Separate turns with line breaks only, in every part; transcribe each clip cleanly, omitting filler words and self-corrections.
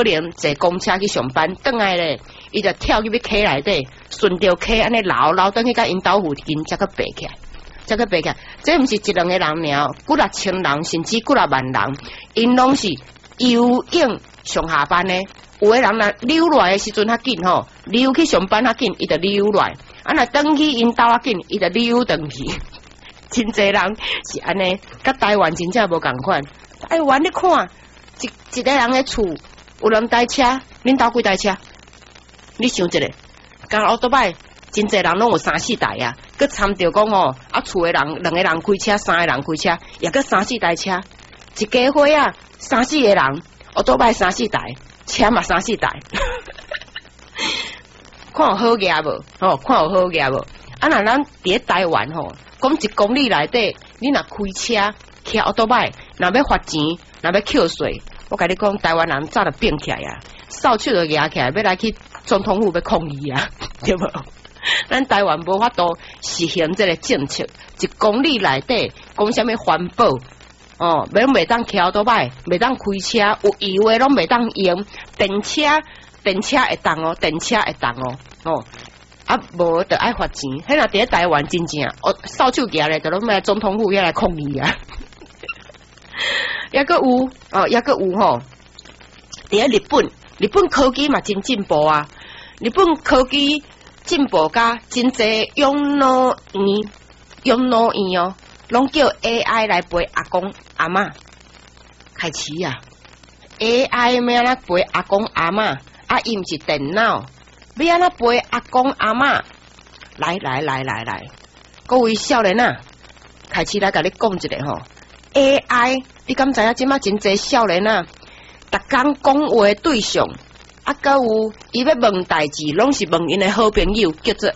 可能坐公车去上班，转来咧，伊就跳入去溪内底，顺着溪安尼流转去，甲因兜附近，才个爬起来。才个爬起来，这毋是一两个人尔，几若千人，甚至几若万人，因拢是游泳上下班呢。有个人若溜落来的时阵较紧吼，溜去上班较紧，伊就溜落来；啊，若转去因兜较紧，伊就溜转去。真侪人是安尼，甲台湾真正无共款。台湾你看，一个人的厝有两台车，恁兜几台车？你想一下，讲奥多摆。真侪人拢有三四台啊，佮参照讲哦，啊厝的人两个人开车，三个人开车，也佮三四台车，一家伙啊，三四个人，我都摆三四台，车嘛三四台，看有好价无？哦，看有好价无？啊，若咱伫台湾吼，讲1公里内底，你若开车骑奥多摆，若要罚钱，若要扣税，我甲你讲，台湾人早就变起来啊，扫帚就举起来，要来去总统府要抗议啊，对无？咱台湾无法度实行这个政策，1公里内底讲什么环保哦，袂当骑倒摆，袂当开车，有油的拢袂当用，电车会当哦，电车会当哦，哦，啊无就爱罚钱，迄若伫台湾真正哦，扫帚举咧，就拢来总统府要来抗议啊，抑个有哦，抑个有吼，伫日本科技嘛真进步啊，日本科技。进步甲真侪养老院哦，拢叫 AI 来陪阿公阿嬷开始啊 ！AI 要安怎陪阿公阿嬷？啊，伊毋是电脑，要安怎陪阿公阿嬷？来，各位少年啊，开始来甲你讲一下吼 ，AI， 你敢知影即马真侪少年啊，逐工讲话的对象。啊，佮有伊要问代志，拢是问因的好朋友，叫做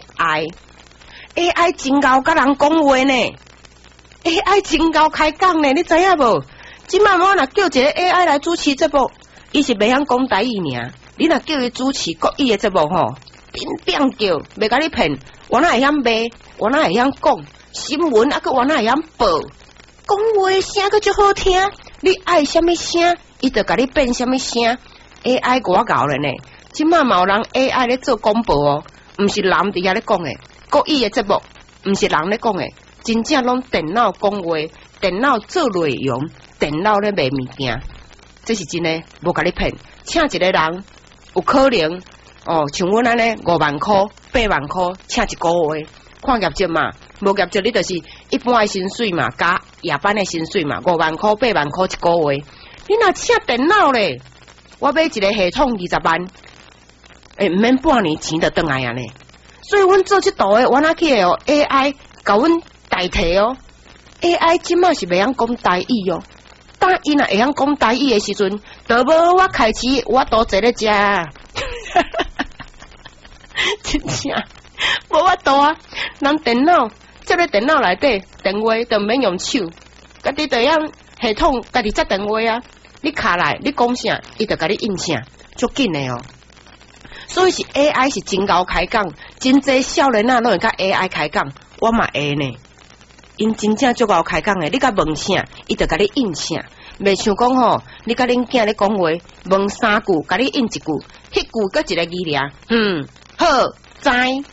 AI。AI 真够甲人讲话呢 ，AI 真够开讲呢，你知影无？即摆我若叫一个 AI 来主持节目，伊是袂晓讲台语尔。你若叫伊主持国语的节目吼，乒乒叫，袂甲你骗。我哪会晓卖？我哪会晓讲新闻？啊，佮我哪会晓报？讲话声佮足好听，你爱什么声，伊就甲你变什么声。AI 我搞了呢，即马嘛有人 AI 咧做广播哦，毋是人伫遐咧讲诶，国语诶节目，毋是人咧讲诶，真正拢电脑讲话，电脑做内容，电脑咧卖物件，这是真诶，无甲你骗。请一个人有可能哦，像阮安尼5万块、8万块，请一个月，看业绩嘛，无业绩你就是一般诶薪水嘛，加夜班诶薪水嘛，5万块、8万块一个月，你若请电脑咧？我买一个系统20万，毋免半年钱就转来啊呢。所以阮做这道的，我哪去哦 AI 甲阮代替哦 ，AI 即马是袂晓讲台语哦。当伊若会晓讲台语的时阵，就无我开始我多坐咧食，真正无法度啊！人电脑接咧电脑内底电话就毋免用手，家己就样系统家己接电话啊。你卡来，你讲啥，伊就甲你应啥，足紧的哦。所以是 AI 是真够开讲，真侪少年啊，拢会甲 AI 开讲，我嘛会呢。因真正足够开讲的，你甲问啥，伊就甲你应啥。袂像讲吼，你甲恁囝咧讲话，问3句，甲你应1句，迄句搁一个字尔，好，知。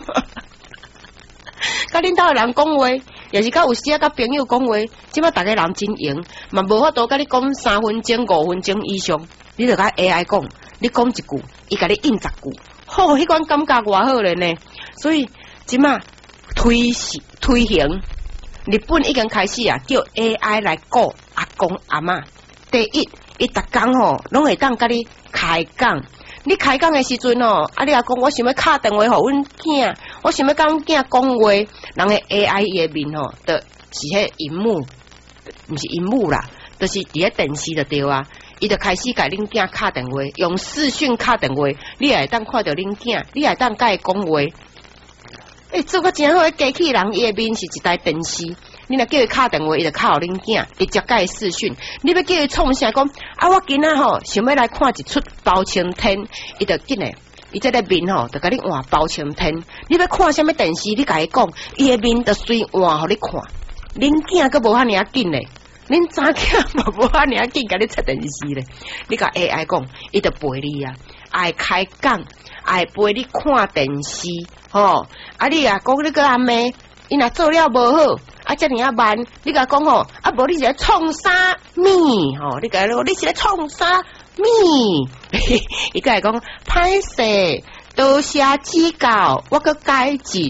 甲恁兜的人讲话。也是甲有时啊，甲朋友讲话，即摆逐个人真闲，嘛无法度甲你讲3分钟、5分钟以上，你就甲 AI 讲，你讲1句，伊甲你应10句，好，迄款感觉偌好咧呢。所以即摆推行，日本已经开始啊，叫 AI 来顾阿公阿嬷。第一，伊逐工吼，拢会当甲你开讲。你开讲的时阵哦，啊，你也讲我想要敲电话互阮囝，我想要甲阮囝讲话，人的 AI 伊的面吼，就是迄荧幕，毋是荧幕啦，就是伫咧电视就对啊。伊就开始甲恁囝敲电话，用视讯敲电话，你也会当看到恁囝，你也会当甲伊讲话。做个真好的机器人，伊的面是一台电视。你若叫伊敲电话，伊就敲互恁囝，直接甲伊视讯。你要叫伊创啥讲啊？我今仔吼想要来看一出包青天，伊就紧诶，伊这个面吼就甲你换包青天。你要看什么电视？你甲伊讲，伊的面就随换互你看。恁囝佫无遐尔紧咧， 恁早囝无安尼啊紧，甲你插电视咧。你甲 AI 讲，伊就陪你啊，爱开讲，爱陪你看电视，吼。啊，你啊讲你个阿妹，伊若做了无好，啊，遮尔啊慢，你甲讲吼，啊，无你是咧创啥物？吼，你甲你是咧创啥物？伊甲讲歹势，多谢指教，我个改进。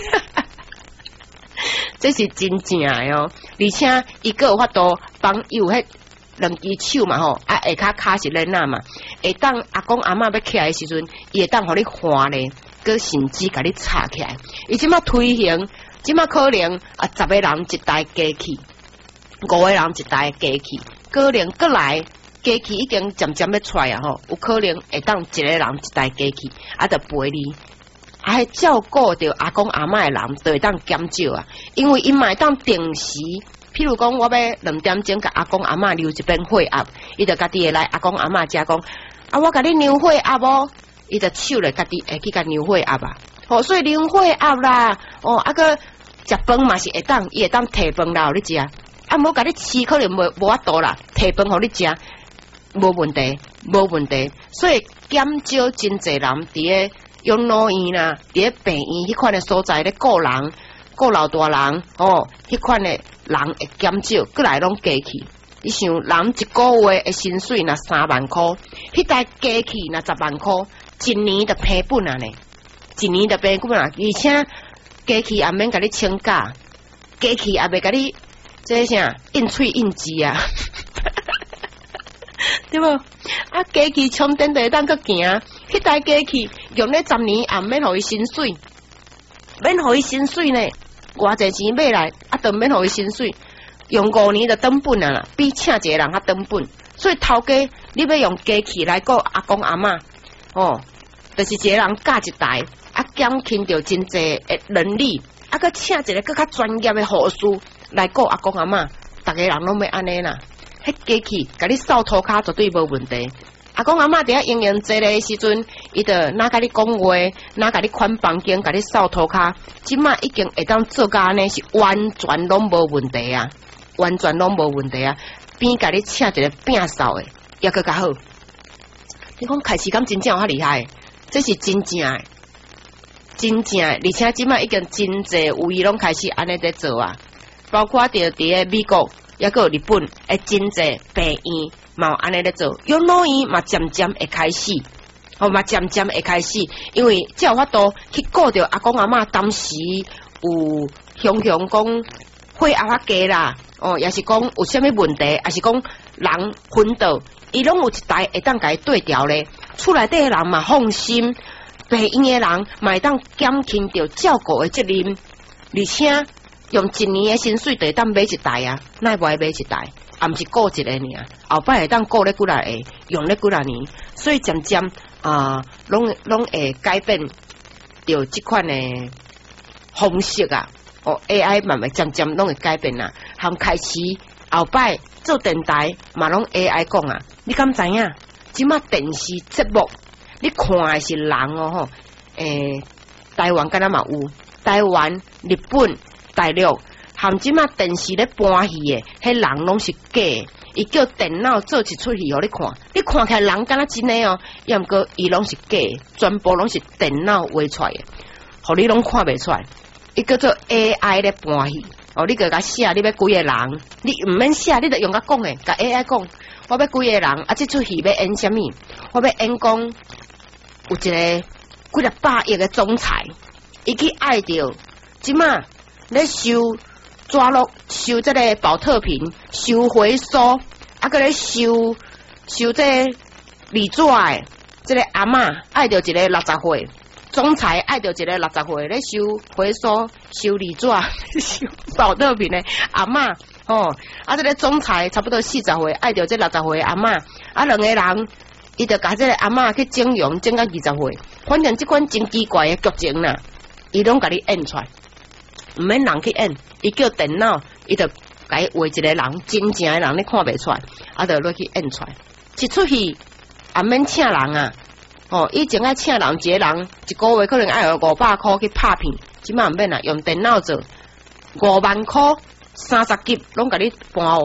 这是真正的哦，而且伊个有法度帮有迄两只手嘛吼，啊下骹骹是恁啊嘛，会当阿公阿嬷要起来的时阵，伊会当互你看咧，佮甚至甲你插起来。伊即马推行，即马可能啊10个人一台机器，5个人一台机器，可能过来机器已经渐渐要出来啊吼，有可能会当一个人一台机器，啊着陪你。还照顾着阿公阿嬷的人，就会当减少啊。因为因嘛会当定时，譬如讲，我要2点钟甲阿公阿嬷留一遍血压，伊就家己会来阿公阿嬷家讲，啊，我甲你量血压无？伊就手咧家己会去甲量血压啊。哦，所以量血压啦，哦，啊个食饭嘛是会当，伊会当摕饭来互你食，啊，无甲你饲可能无法度啦，摕饭互你食，无问题，无问题。所以减少真侪人伫个。养老院啦，伫咧病院迄款的所在咧顾人、顾老大人哦，迄款的人会减少，过来拢机器。你想人一个月的薪水若3万块，迄台机器若10万块，一年就赔本啊呢，一年就赔本啊，而且机器也免甲你请假，机器也袂甲你这啥印喙印字啊。对无？啊，机器充电就会当去行，迄台机器用咧10年也免互伊薪水，免互伊薪水呢，偌济钱买来，啊，都免互伊薪水，用5年就等本啊啦，比请一个人较等本。所以头家你要用机器来顾阿公阿嬷，哦，就是一个人教一台，啊，减轻着真济的人力，啊，佮请一个更较专业的护士来顾阿公阿嬷，逐个人拢要安尼啦。迄机器甲你扫涂骹绝对无问题。阿公阿嬷伫遐营养这个时阵，伊就哪甲你讲话，哪甲你款房间，甲你扫涂骹，即马已经会当做甲安尼是完全拢无问题啊，完全拢无问题啊。边甲你请一个摒扫的，也佫较好。你讲开始讲真正有遐厉害，这是真正的，真正的，而且即马已经真侪有伊拢开始安尼在做啊，包括伫咧美国。也个日本会真侪病院嘛安尼咧做，养老院嘛渐渐会开始，哦嘛渐渐会开始，因为才有法度去顾着阿公阿嬷当时有雄雄讲血压较低啦，哦也是讲有啥物问题，也是讲人昏倒，伊拢有一台会当甲伊对调咧，厝内底人嘛放心，病院的人嘛会当减轻着照顾的责任，而且。用1年的薪水就会当买一台啊，哪会买一台？也毋是顾一个尔，后摆会当顾咧几来个，用咧几来年，所以渐渐拢会改变着即款的方式啊。哦 ，AI 慢慢渐渐拢会改变啊。含开始后摆做电台嘛拢 AI 讲啊，你敢知影？即马电视节目你看的是人哦吼，台湾敢若嘛有，台湾、日本。大陆含即马电视咧搬戏诶，迄人拢是假的，伊叫电脑做一出戏互你看，你看起来人敢若真诶哦，也毋过伊拢是假的，全部拢是电脑画出来诶，互你拢看袂出来。伊叫做 AI 咧搬戏，哦，你个甲写，你要几个人，你毋免写，你着用甲讲诶，甲 AI 讲，我要几个人，啊，即出戏要演啥物？我要演讲有一个几个百亿诶总裁，伊去爱着即马。咧收抓落收这个保特瓶，收回收，啊个咧收这李纸诶，这个阿嬷爱着一个60岁，总裁爱着一个60岁咧收回收收李纸，收保特瓶诶阿嬷哦，啊这个总裁差不多40岁爱着这60岁阿嬷，啊两个人伊着甲这个阿嬷去整容整到20岁，反正即款真奇怪诶剧情啦，伊拢甲你演出来。毋免人去演，伊叫电脑，伊就甲伊画一个人，真正诶人你看袂出来，啊，就落去演出来。一出戏也免请人啊，哦，以前爱请人，一个人一个月可能爱500块去拍片，即马毋免啦，用电脑做5万块30集拢甲你搬完，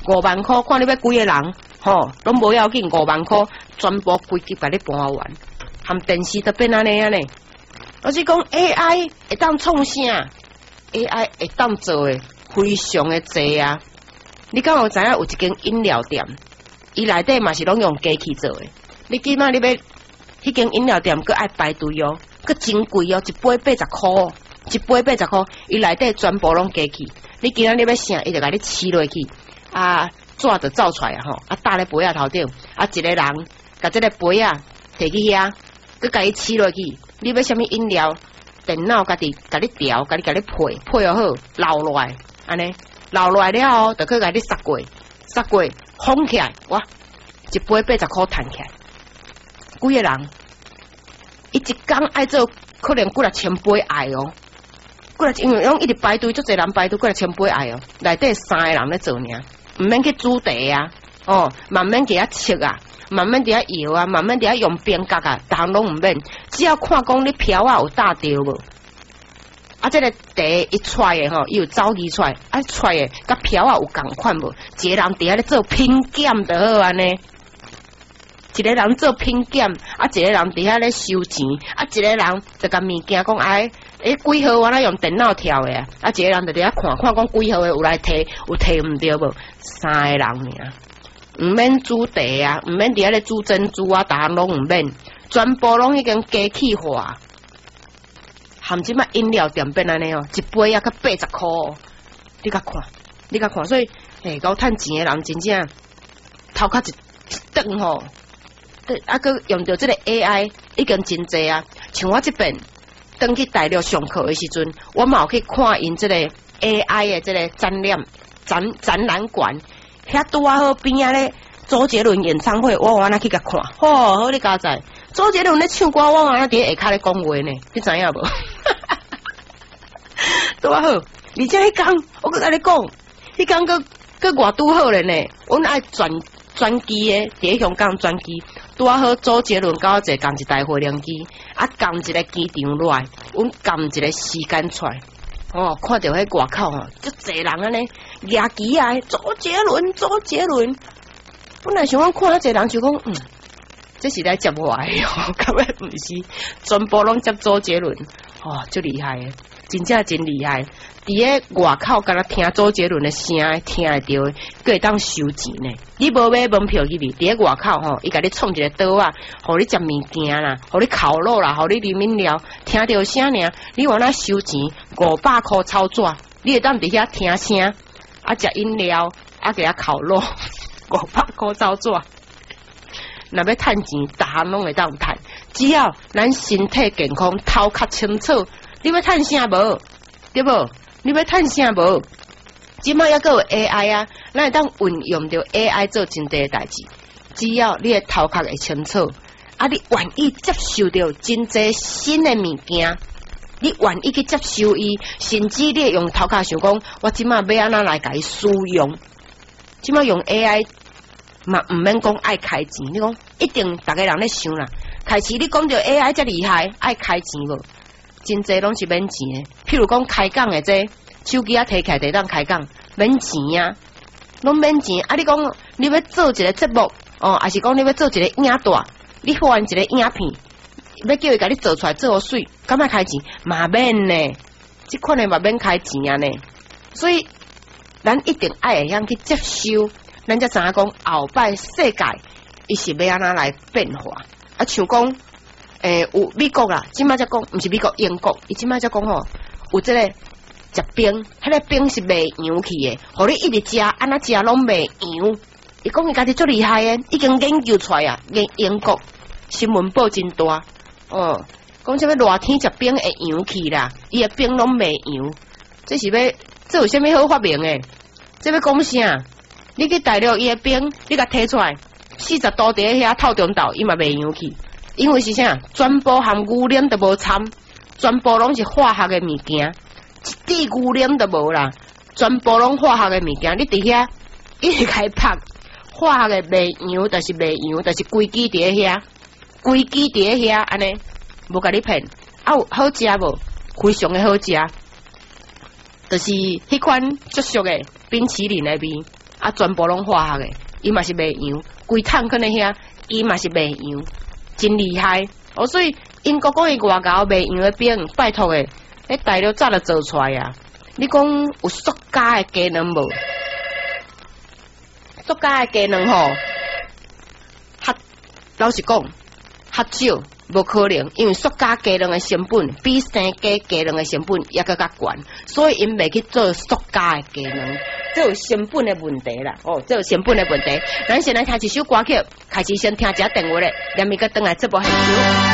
5万块，看你要几个人，吼，拢无要紧，5万块全部规矩把你搬完，含电视都变安尼啊呢。我是讲 AI 会当创啥 ？AI 会当做诶非常诶济啊！你敢有知影有一间饮料店，伊内底嘛是拢用机器做诶。你今仔你要迄间饮料店，佮爱排队哦，佮真贵哦，一杯80块，一杯80块，伊内底全部拢机器。你今仔你要啥，伊就甲你饲落去，啊，纸就走出来啊吼，啊，搭咧杯仔头顶，啊，一个人甲这个杯仔摕去遐，佮甲伊饲落去。你要啥物饮料？电脑家己甲你调，甲你配好好，留落来，安尼留落来了后，就去甲你杀过，封起来，哇，一杯80块赚起来，几个人？伊一工爱做可能几啊千杯爱哦，因为拢一直排队，足侪人排队，几啊千杯爱哦，内底3个人咧做尔，毋免去煮茶啊，哦，慢慢伫遐切啊。慢慢伫遐摇啊，慢慢伫遐用冰角啊，逐项拢毋免，只要看讲你瓢啊有搭着无，啊，这个茶一出诶吼，伊有走机出来，啊，出诶甲瓢啊有共款无？一个人伫遐咧做品检就好安尼，一个人做品检，啊，一个人伫遐咧收钱，啊，一个人就甲物件讲哎，几号我咧用电脑调诶啊，一个人就伫遐看讲几号诶有来摕，有摕毋着无？3个人尔。毋免煮茶啊，毋免伫遐咧煮珍珠啊，逐项拢毋免，全部拢已经机器化。含即摆饮料店变安尼哦，一杯啊，佮80块，你甲看，所以够趁钱诶人真正头壳一顿吼，啊，佮用着即个 AI 已经真济啊。像我即边登去大陆上课诶时阵，我嘛有去看因即个 AI 诶即个展览馆。遐拄啊好边啊咧，周杰伦演唱会，我往那去甲看，好你加载。周杰伦咧唱歌，我往那伫下骹咧讲话呢，你知影无？拄啊好，而且迄工我佮甲你讲，迄工佮偌拄好咧呢，阮爱转机诶，伫香港转机，拄啊好周杰伦甲我坐共一台飞行机，啊共一个机场落来，阮共一个时间出来。哦，看到迄外口吼，足侪人安尼举旗啊！周杰伦，本来想讲看遐侪人就讲，这是来接我诶吼，根本毋是，全部拢接周杰伦，哦，足厉害诶，真正真厉害。伫咧外口，敢若听周杰伦诶声，听会到，佮会当收钱呢。你无买门票入去，伫咧外口吼，伊甲你创一个桌啊，互你食物件啦，互你烤肉啦，互你啉饮料，听到声尔，你往那收钱500块操作，你会当伫遐听声，啊食饮料，啊给遐烤肉，500块操作。若要趁钱，逐项拢会当趁，只要咱身体健康，头壳清楚，你要趁啥无？对无？你要趁啥无？即摆还佫有 AI 啊，咱会当运用着 AI 做真侪代志。只要你的头壳会清楚，啊，你愿意接受着真侪新的物件，你愿意去接受伊，甚至你用头壳想讲，我即摆要安怎来甲伊使用？即摆用 AI 嘛，毋免讲爱开钱，你讲一定逐个人咧想啦，开钱你讲着 AI 遮厉害，爱开钱无？真侪拢是免钱的，譬如讲开讲的这手机啊摕起来就当开讲，免钱啊，拢免钱。啊，你讲你要做一个节目哦，还是讲你要做一个影带，你还一个影片，要叫伊甲你做出来做好水，敢要开钱？嘛免呢，即款的嘛免开钱啊呢。所以咱一定爱会晓去接受，咱才知影讲后摆世界伊是要安怎来变化。啊，像讲。有美国啦，即摆才讲，毋是美国，英国，伊即摆才讲吼，有即个食冰，迄个冰是卖洋去诶，互你一直食，安怎食拢卖洋。伊讲伊家己足厉害诶，已经研究出来啊，英国新闻报真大，哦，讲啥物热天食冰会洋去啦，伊诶冰拢卖洋，这是要这有啥物好发明诶？这要讲啥？你去大陆伊诶冰，你甲摕出来，40度伫遐透中岛，伊嘛卖洋去。因为是啥？全部含污染都无掺，全部拢是化学的物件，一滴污染都无啦，全部拢化学的物件。你伫遐一直开拍，化学的卖洋，就是卖洋，就是规支伫遐，规支伫遐安尼，无甲你骗。啊，有好食无？非常的好食，就是迄款足俗的冰淇淋的味。 啊，全部拢化学的，伊嘛是袂样，规桶可能遐，伊嘛是袂样，真厉害。哦，所以英国讲伊外交袂样的饼，拜托诶，迄大陆早就做出来啊。你讲有塑胶的鸡卵无？塑胶的鸡卵吼，老实讲，较少。无可能，因为塑胶鸡卵的成本比生鸡鸡卵的成本也搁较悬，所以因袂去做塑胶的鸡卵，这有成本的问题啦。哦，这有成本的问题。咱先来听一首歌曲，开始先听一下电话咧，连伊个转来节目现场。